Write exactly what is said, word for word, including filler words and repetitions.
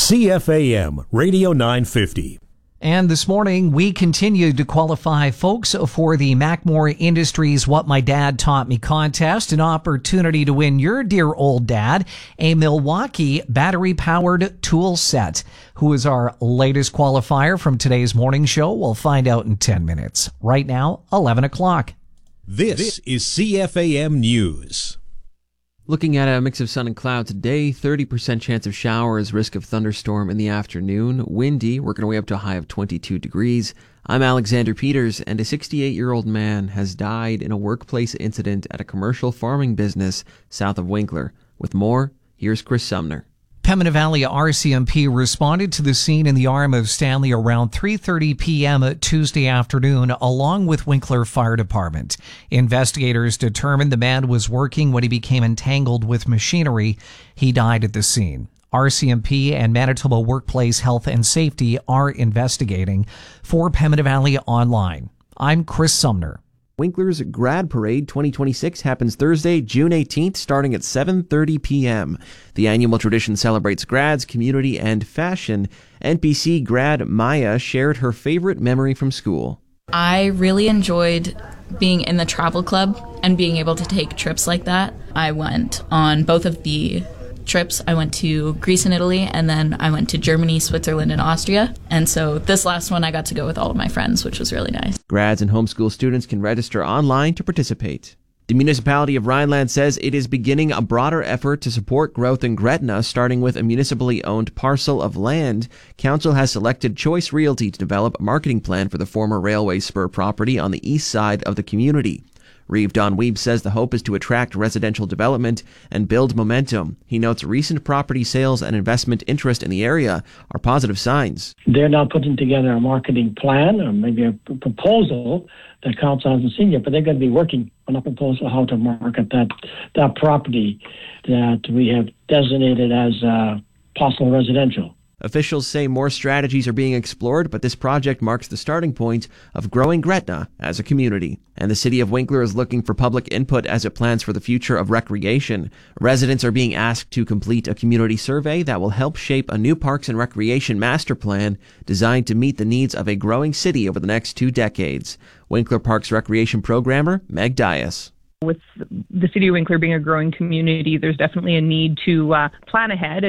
C F A M Radio nine fifty. And this morning, we continued to qualify folks for the Macmore Industries What My Dad Taught Me contest, an opportunity to win your dear old dad a Milwaukee battery-powered tool set. Who is our latest qualifier from today's morning show? We'll find out in ten minutes. Right now, eleven o'clock. This is C F A M News. Looking at a mix of sun and cloud today, thirty percent chance of showers, risk of thunderstorm in the afternoon, windy, working our way up to a high of twenty-two degrees. I'm Alexander Peters, and a sixty-eight-year-old man has died in a workplace incident at a commercial farming business south of Winkler. With more, here's Chris Sumner. Pembina Valley R C M P responded to the scene in the arm of Stanley around three thirty p.m. Tuesday afternoon, along with Winkler Fire Department. Investigators determined the man was working when he became entangled with machinery. He died at the scene. R C M P and Manitoba Workplace Health and Safety are investigating. For Pembina Valley Online, I'm Chris Sumner. Winkler's Grad Parade twenty twenty-six happens Thursday, June eighteenth, starting at seven thirty p.m. The annual tradition celebrates grads, community, and fashion. N P C grad Maya shared her favorite memory from school. I really enjoyed being in the travel club and being able to take trips like that. I went on both of the trips. I went to Greece and Italy, and then I went to Germany, Switzerland, and Austria. And so this last one I got to go with all of my friends, which was really nice. Grads and homeschool students can register online to participate. The municipality of Rhineland says it is beginning a broader effort to support growth in Gretna, starting with a municipally owned parcel of land. Council has selected Choice Realty to develop a marketing plan for the former railway spur property on the east side of the community. Reeve Don Weeb says the hope is to attract residential development and build momentum. He notes recent property sales and investment interest in the area are positive signs. They're now putting together a marketing plan or maybe a proposal that council hasn't seen yet, but they're going to be working on a proposal how to market that that property that we have designated as uh, possible residential. Officials say more strategies are being explored, but this project marks the starting point of growing Gretna as a community. And the city of Winkler is looking for public input as it plans for the future of recreation. Residents are being asked to complete a community survey that will help shape a new parks and recreation master plan designed to meet the needs of a growing city over the next two decades. Winkler Parks Recreation Programmer Meg Dias. With the city of Winkler being a growing community, there's definitely a need to uh, plan ahead